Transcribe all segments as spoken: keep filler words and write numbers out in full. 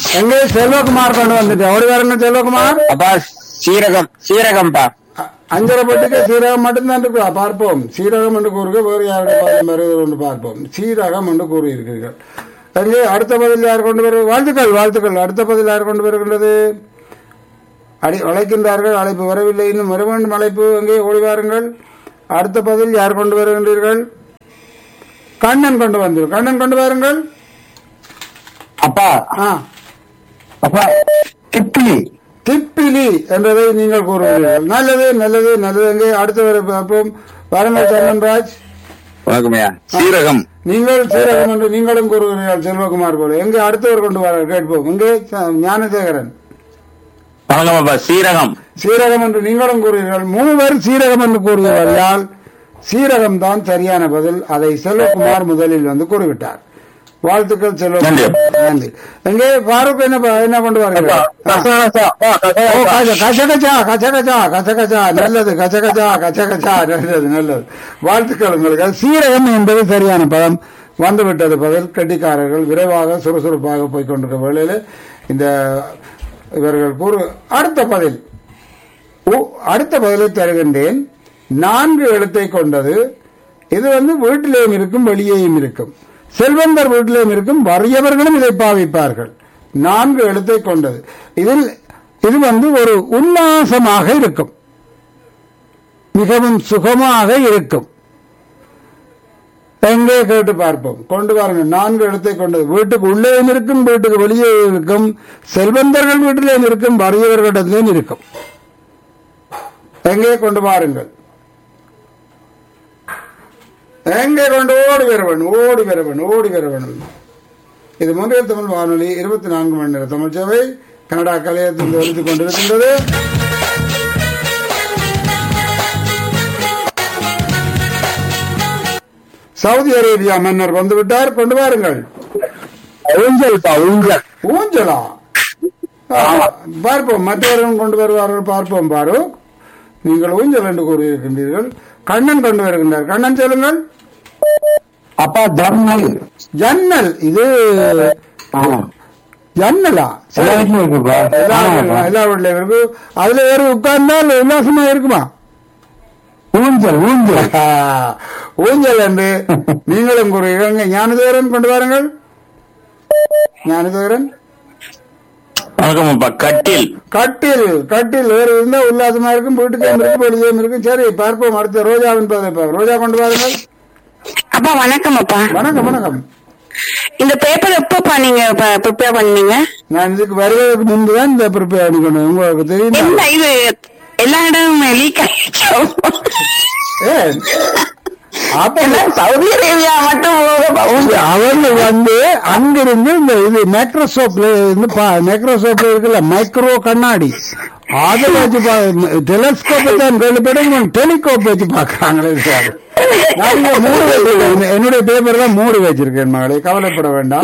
எங்கே செல்வகுமார் கொண்டு வந்துட்டு ஓடி வரங்க செல்வகுமார். அப்பா சீரகம் சீரகம்பா. அஞ்சரை பட்டுக்கு சீரகம் மட்டும்தான் இருக்கு. பார்ப்போம். சீரகம் என்று கூறுக வேறு யாருடைய பாதம் வருவது என்று பார்ப்போம். சீரகம் என்று கூறியிருக்கிறீர்கள். எங்கே அடுத்த பதில் யார் கொண்டு வருவது? வாழ்த்துக்கள் வாழ்த்துக்கள். அடுத்த பதில் யார் கொண்டு வருகின்றது? அடி அழைக்கின்றார்கள். அழைப்பு வரவில்லை. இன்னும் வர வேண்டும் அழைப்பு. எங்கே ஓடி வாருங்கள். அடுத்த பதில் யார் கொண்டு வருகின்றீர்கள்? கண்ணன் கொண்டு வந்து கண்ணன் கொண்டு வாருங்கள். அப்பா அப்பா திப்பிலி திப்பிலி என்றதை நீங்கள் கூறுகிறீர்கள். நல்லது நல்லது நல்லது. எங்கே அடுத்த வரை பார்ப்போம். வாருங்கள் சந்தன்ராஜ். வணக்கம்யா. சீரகம். நீங்கள் சீரகம் என்று நீங்களும் கூறுகிறீர்கள் செல்வகுமார் போல. எங்கே அடுத்தவர் கொண்டு வர கேட்போம். இங்கே ஞானசேகரன். வணக்கம் அப்பா. சீரகம் சீரகம் என்று நீங்களும் கூறுகிறீர்கள். மூவர் சீரகம் என்று கூறுகிறார்கள். சீரகம் தான் சரியான பதில். அதை செல்வகுமார் முதலில் வந்து கூறிவிட்டார். வாழ்த்துக்கள் செல்வகுமார். நன்றி. எங்கே பாரூக் என்ன என்ன கொண்டு வாருங்கள்? கச்சகச்சா கச்சகச்சா கச்சகச்சா நல்லது. கச்சகச்சா கச்சகச்சா நல்லது நல்லது. வாழ்த்துக்கள் உங்களுக்கு. சீரகம் என்பது சரியான பதம் வந்துவிட்டது. பதில் கட்டிக்காரர்கள் விரைவாக சுறுசுறுப்பாக போய்கொண்டிருக்க வேளையில் இந்த இவர்கள் கூறு. அடுத்த பதில் அடுத்த பதிலை தருகின்றேன். நான்கு எழுத்தை கொண்டது. இது வந்து வீட்டிலேயும் இருக்கும் வெளியேயும் இருக்கும். செல்வந்தர் வீட்டிலேயும் இருக்கும். வறியவர்களும் இதை பாவிப்பார்கள். நான்கு எழுத்தை கொண்டது. இதில் இது வந்து ஒரு உல்லாசமாக இருக்கும். மிகவும் சுகமாக இருக்கும். எங்கே கேட்டு பார்ப்போம். கொண்டு வாருங்கள். நான்கு இடத்தை கொண்டது. வீட்டுக்கு உள்ளேயும் இருக்கும், வீட்டுக்கு வெளியே இருக்கும். செல்வந்தர்கள் வீட்டிலேயும் இருக்கும், வறியவர்களிடத்திலும் இருக்கும். எங்கே கொண்டு வாருங்கள். எங்கே கொண்டு ஓடி வரவன் ஓடி வரவன் ஓடி வரவன். இது முன்றைய தமிழ் வானொலி இருபத்தி நான்கு மணி நேர தமிழ் சேவை கனடா கலையத்தில் ஒழித்துக் கொண்டிருக்கின்றது. சவுதி அரேபியா மன்னர் வந்துவிட்டார். கொண்டு வாருங்கள். ஊஞ்சல் ஊஞ்சல் ஊஞ்சலா பார்ப்போம். மற்றவர்களும் கொண்டு வருவார்கள். பார்ப்போம். பாரு நீங்கள் ஊஞ்சல் என்று கூறியிருக்கின்றீர்கள். கண்ணன் கொண்டு வருகின்றார். கண்ணன் சொல்லுங்கள். அப்பா ஜன்னல். ஜன்னல். இது ஜன்னலா? எல்லா வீட்லயும் இருக்கு. அதுல வேறு உட்கார்ந்தால் உல்லாசமா இருக்குமா? ஊஞ்சல் ஊஞ்சல் ஊஞ்சல் என்று நீங்களும் கூறுகிறீங்க. ஞானதேவரன் கொண்டு வாருங்கள். ஞானதேவரன். கட்டில் கட்டில் கட்டில் வேறு இருந்தா உல்லாசமா இருக்கும். வீட்டுக்கு இருக்கு, வெளியே இருக்கும். சரி பார்ப்போம். அடுத்த ரோஜாவின் பதவி. ரோஜா கொண்டு வாருங்கள். அப்பா வணக்கம். அப்பா வணக்கம் வணக்கம். இந்த பேப்பர் எப்பப்பா நீங்க ப்ரிப்பேர் பண்ணீங்க? நான் இதுக்கு வருவதற்கு முன்புதான் இந்த ப்ரிப்பேர் பண்ணிக்கணும். உங்களுக்கு தெரியும். இது எல்லா இடமும் லீக் ஆயிடுச்சு. சவுதி அரேபியா மட்டும் அவர்கள் வந்து அங்கிருந்து இந்த இது மைக்ரோசோப்ல இருந்து மைக்ரோசோப்ல இருக்குல்ல மைக்ரோ கண்ணாடி அதை வச்சு டெலஸ்கோப்பை தான் கேள்விப்படும். டெலிகோப் வச்சு பாக்குறாங்களே சார். என்னுடைய பேப்பர் தான் மூடி வச்சிருக்கேன் மகளே, கவலைப்பட வேண்டாம்.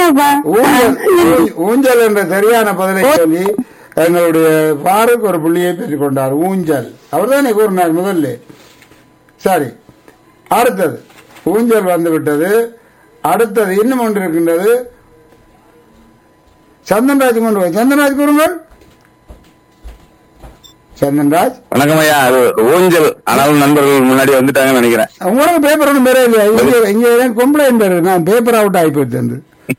ஊஞ்சல் என்ற சரியான பதிலை சொல்லி எங்களுடைய பாருக்கு ஒரு புள்ளியை பெற்றுக் கொண்டார். ஊஞ்சல் அவர் தானே கூறினார் முதல்ல. சரி, அடுத்தது ஊஞ்சல் வந்துவிட்டது. அடுத்தது இன்னும் ஒன்று இருக்கின்றது. சந்தன்ராஜ் கொண்டு போய் சந்தன்ராஜ் கூறுங்கள். சந்தன்ராஜ். வணக்கம் ஐயா. ஊஞ்சல் ஆனால் நண்பர்கள் முன்னாடி வந்துட்டாங்கன்னு நினைக்கிறேன். உங்களுக்கு பேப்பர் ஒன்றும் பேரே இல்லையா? இங்க இங்க கம்ப்ளைண்ட் பேரு. நான் பேப்பர் அவுட் ஆகி போயிட்டு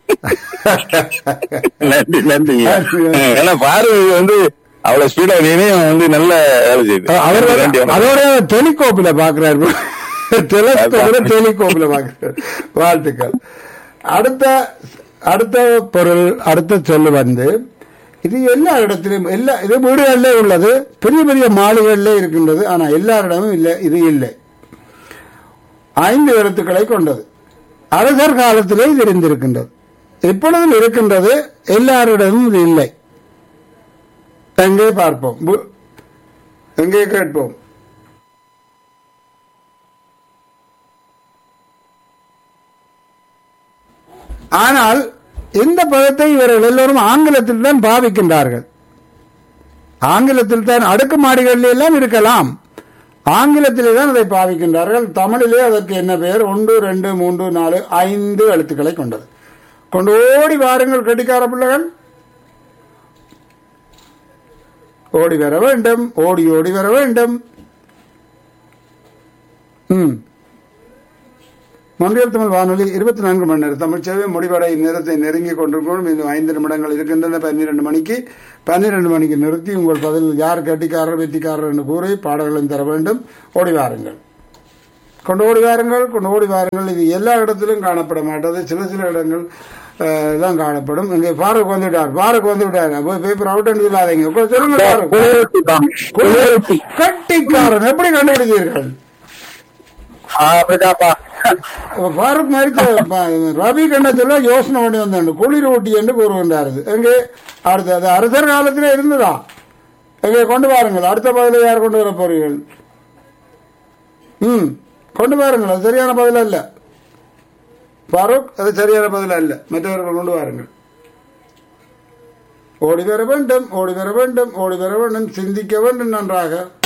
நன்றி நன்றி. ஏன்னா பார்வை வந்து அவ்வளவு ஸ்பீடா நீனையும் வந்து நல்ல வேலை செய்யுது. அதோட டெலிகோப்ல பாக்குறாரு. டெலிகோப்ல பாக்குறாரு. வாழ்த்துக்கள். அடுத்த அடுத்த பொருள் அடுத்த சொல்லு வந்து இது எல்லா இடத்திலும் எல்லா இது வீடுகளிலே உள்ளது. பெரிய பெரிய மாளிகைகளிலே இருக்கின்றது. ஆனா எல்லாரிடமும் இல்லை. இது இல்லை. ஐந்து எழுத்துக்களை கொண்டது. அரசர் காலத்திலே இது இருந்திருக்கின்றது. எப்பொழுதும் இருக்கின்றது. எல்லாரிடமும் இது இல்லை. எங்கே பார்ப்போம். எங்கே கேட்போம். ஆனால் இந்த பதத்தை இவர்கள் எல்லோரும் ஆங்கிலத்தில் தான் பாவிக்கின்றார்கள். ஆங்கிலத்தில் தான் அடுக்குமாடிகளில் எல்லாம் இருக்கலாம். ஆங்கிலத்திலே தான் அதை பாவிக்கின்றார்கள். தமிழிலே அதற்கு என்ன பெயர்? ஒன்று ரெண்டு மூன்று நாலு ஐந்து எழுத்துக்களை கொண்டது. கொண்டு ஓடி வாருங்கள் கட்டிக்கார பிள்ளைகள். ஓடி வர வேண்டும், ஓடி ஓடி வர வேண்டும். ம் மொழியல் தமிழ் வானொலி இருபத்தி நான்கு மணி நேரம் தமிழ் சேவை முடிவடை நேரத்தை நெருங்கி கொண்டிருக்கணும். இன்னும் ஐந்து நிமிடங்கள் இருக்கின்றன. பன்னிரண்டு மணிக்கு பன்னிரண்டு மணிக்கு நிறுத்தி உங்கள் பதில் யார் கட்டிக்காரர் வெற்றிக்காரர் என்று கூறி பாடல்களும் தர வேண்டும். ஓடி வாருங்கள், கொண்டு ஓடி வாருங்கள், கொண்டு ஓடி வாருங்கள். இது எல்லா இடத்திலும் காணப்பட மாட்டது, சில சில இடங்கள் தான் காணப்படும். இங்கே பாருக்கு வந்து விட்டார், பாருக்கு வந்து விட்டார். பேப்பர் அவுட் என்று சொல்லாதீங்க, சொல்லுங்க. கட்டிக்காரன் எப்படி கண்டுபிடித்தீர்கள்? பாரூக் மாதிரி ரவி கண்ண சொல்ல யோசனை பண்ணி வந்தாண்டு குளிர் ஊட்டி என்று கூறுகின்றார். எங்கே அடுத்த அரசர் காலத்திலே இருந்ததா? எங்கே கொண்டு வாருங்கள். அடுத்த பதிலை யார் கொண்டு வர போறீர்கள்? ம் கொண்டு வாருங்கள். அது சரியான பதில் அல்ல பாரூக், அது சரியான பதில் அல்ல. மற்றவர்கள் கொண்டு வாருங்கள். ஓடி வர வேண்டும், ஓடி வர வேண்டும், ஓடி வர வேண்டும். சிந்திக்க வேண்டும் நன்றாக.